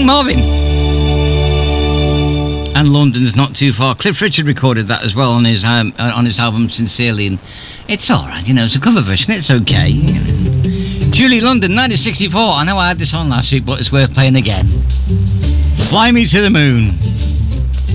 Hank Marvin. And London's Not Too Far. Cliff Richard recorded that as well on his album Sincerely, and it's all right, it's a cover version, it's okay. Julie London, 1964. I know I had this on last week, but it's worth playing again. Fly Me to the Moon.